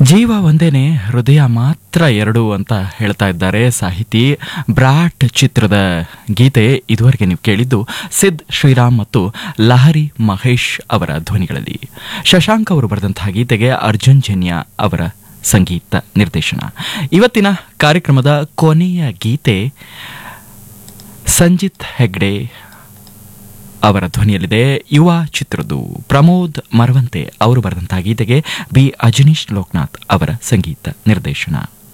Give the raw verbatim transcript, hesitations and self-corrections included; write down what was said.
ಜೀವ ಒಂದೇನೆ ಹೃದಯ ಮಾತ್ರ ಎರಡು ಅಂತ ಹೇಳ್ತಾ ಇದ್ದಾರೆ ಸಾಹಿತಿ. ಬ್ರಾಟ್ ಚಿತ್ರದ ಗೀತೆ ಇದುವರೆಗೆ ನೀವು ಕೇಳಿದ್ದು ಸಿದ್ ಶ್ರೀರಾಮ್ ಮತ್ತು ಲಹರಿ ಮಹೇಶ್ ಅವರ ಧ್ವನಿಗಳಲ್ಲಿ. ಶಶಾಂಕ್ ಅವರು ಬರೆದಂತಹ ಗೀತೆಗೆ ಅರ್ಜುನ್ ಜನ್ಯ ಅವರ ಸಂಗೀತ ನಿರ್ದೇಶನ. ಇವತ್ತಿನ ಕಾರ್ಯಕ್ರಮದ ಕೊನೆಯ ಗೀತೆ ಸಂಜಿತ್ ಹೆಗ್ಡೆ ಅವರ ಧ್ವನಿಯಲ್ಲಿದೆ. ಯುವ ಚಿತ್ರದ್ದು ಪ್ರಮೋದ್ ಮರವಂತೆ ಅವರು ಬರೆದಂತಹ ಗೀತೆಗೆ ಬಿ ಅಜನೀಶ್ ಲೋಕನಾಥ್ ಅವರ ಸಂಗೀತ ನಿರ್ದೇಶನ.